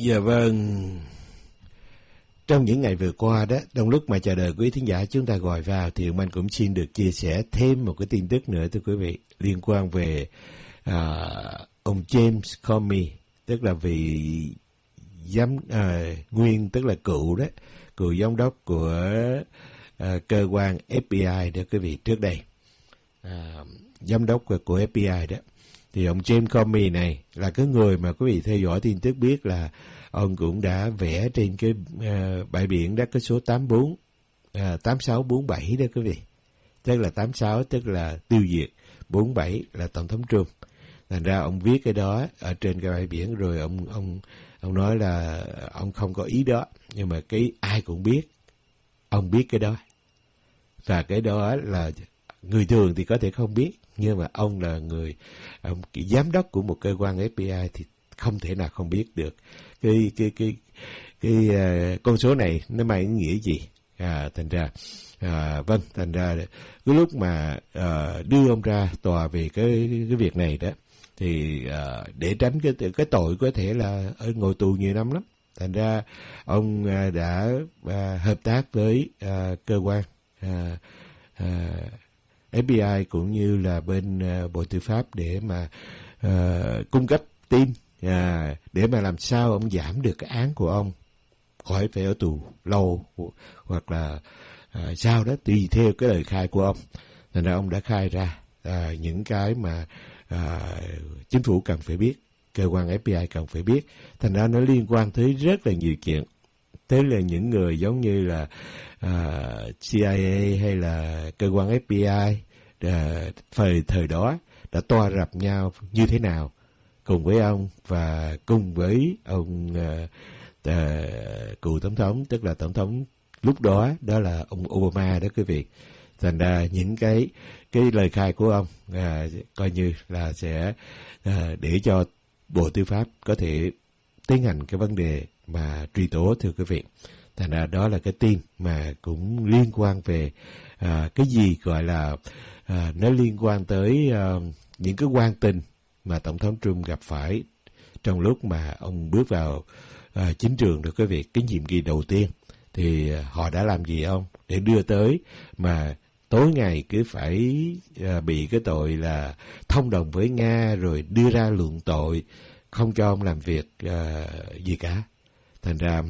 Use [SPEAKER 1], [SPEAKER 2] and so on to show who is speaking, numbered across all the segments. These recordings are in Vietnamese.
[SPEAKER 1] Dạ vâng. Trong những ngày vừa qua đó, trong lúc mà chờ đợi quý thính giả chúng ta gọi vào, thì ông anh cũng xin được chia sẻ thêm một cái tin tức nữa thưa quý vị, liên quan về ông James Comey, tức là vị nguyên, tức là cựu giám đốc của cơ quan FBI đó quý vị, trước đây giám đốc của FBI đó. Thì ông James Comey này là cái người mà quý vị theo dõi tin tức biết là ông cũng đã vẽ trên cái bãi biển đó cái số 8647 đó quý vị. Tức là 86 tức là tiêu diệt, 47 là Tổng thống Trump. Thành ra ông viết cái đó ở trên cái bãi biển, rồi ông nói là ông không có ý đó, nhưng mà cái ai cũng biết ông biết cái đó. Và cái đó là người thường thì có thể không biết, nhưng mà ông là ông giám đốc của một cơ quan FBI thì không thể nào không biết được cái con số này nó mang ý nghĩa gì. Thành ra thành ra cái lúc mà đưa ông ra tòa về cái việc này đó, thì để tránh cái tội có thể là ngồi tù nhiều năm lắm. Thành ra ông đã hợp tác với cơ quan FBI cũng như là bên Bộ Tư pháp để mà cung cấp tin để mà làm sao ông giảm được cái án của ông, khỏi phải ở tù lâu hoặc là sao đó, tùy theo cái lời khai của ông. Thành ra ông đã khai ra những cái mà chính phủ cần phải biết, cơ quan FBI cần phải biết. Thành ra nó liên quan tới rất là nhiều chuyện. Thế là những người giống như là CIA hay là cơ quan FBI thời đó đã toa rập nhau như thế nào cùng với ông và cùng với ông cựu tổng thống, tức là tổng thống lúc đó là ông Obama đó quý vị. Thành ra những cái lời khai của ông coi như là sẽ để cho Bộ Tư pháp có thể tiến hành cái vấn đề mà truy tố thưa quý vị. Thành ra đó là cái tin mà cũng liên quan về cái gì gọi là nó liên quan tới những cái quan tình mà Tổng thống Trump gặp phải trong lúc mà ông bước vào chính trường được quý vị, cái nhiệm kỳ đầu tiên. Thì họ đã làm gì ông để đưa tới mà tối ngày cứ phải bị cái tội là thông đồng với Nga, rồi đưa ra luận tội, không cho ông làm việc gì cả. Thành ra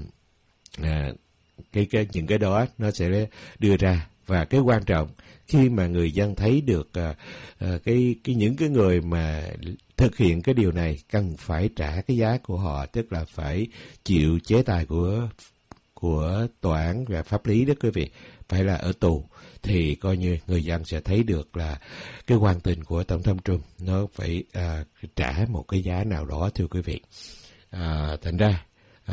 [SPEAKER 1] những cái đó nó sẽ đưa ra. Và cái quan trọng khi mà người dân thấy được những cái người mà thực hiện cái điều này cần phải trả cái giá của họ, tức là phải chịu chế tài của tòa án và pháp lý đó quý vị, phải là ở tù, thì coi như người dân sẽ thấy được là cái quan tình của Tổng thống Trump nó phải trả một cái giá nào đó thưa quý vị. Thành ra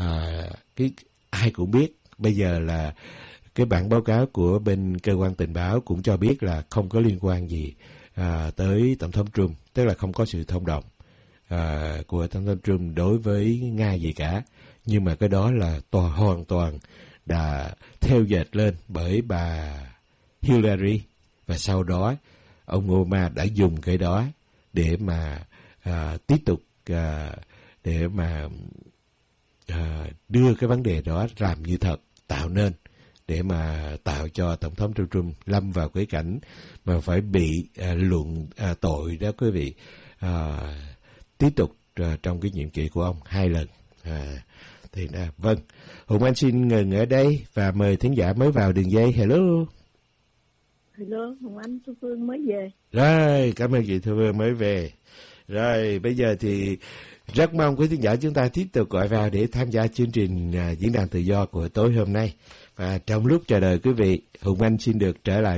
[SPEAKER 1] ai cũng biết bây giờ là cái bản báo cáo của bên cơ quan tình báo cũng cho biết là không có liên quan gì tới Tổng thống Trump, tức là không có sự thông đồng của Tổng thống Trump đối với Nga gì cả. Nhưng mà cái đó là hoàn toàn đã theo dệt lên bởi bà Hillary, và sau đó ông Obama đã dùng cái đó để mà tiếp tục để mà đưa cái vấn đề đó làm như thật, tạo nên để mà tạo cho Tổng thống Trump lâm vào cái cảnh mà phải bị luận tội đó quý vị, tiếp tục trong cái nhiệm kỳ của ông 2 lần. Vâng, Hùng Anh xin ngừng ở đây và mời thính giả mới vào đường dây. Hello,
[SPEAKER 2] Hùng Anh, Thu Phương mới về.
[SPEAKER 1] Rồi, cảm ơn chị Thu Phương mới về. Rồi, bây giờ thì rất mong quý thính giả chúng ta tiếp tục gọi vào để tham gia chương trình diễn đàn tự do của tối hôm nay. Và trong lúc chờ đợi quý vị, Hùng Anh xin được trở lại